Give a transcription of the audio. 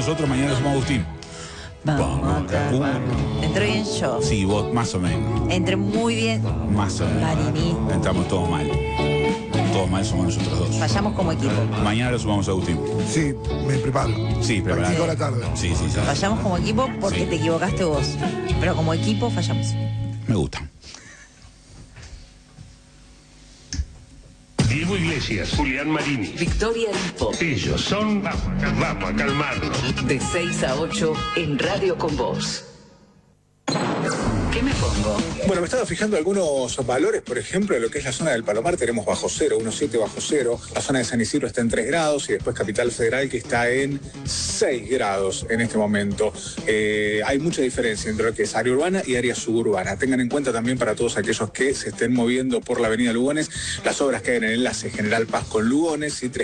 nosotros, mañana lo sumamos Agustín. Vamos a calmar. Entré bien yo. Sí, vos más o menos. Entré muy bien. Más o menos. Marini. Entramos todos mal. Todos mal somos nosotros dos. Fallamos como equipo. Mañana lo sumamos a Agustín. Sí, me preparo. Sí, preparado. Practico a la tarde. Sí. Fallamos como equipo porque Sí. te equivocaste vos. Pero como equipo fallamos. Me gusta. Diego Iglesias, Julián Marini, Victoria Lipo. ellos son Vamos a calmarnos. De 6 a 8 en Radio con Vos. ¿Qué me pongo? Bueno, me estaba fijando algunos valores, por ejemplo, en lo que es la zona del Palomar tenemos bajo cero, 1,7 bajo cero, la zona de San Isidro está en 3 grados y después Capital Federal que está en 6 grados en este momento. Hay mucha diferencia entre lo que es área urbana y área suburbana. Tengan en cuenta también para todos aquellos que se estén moviendo por la avenida Lugones, las obras que hay en el enlace General Paz con Lugones y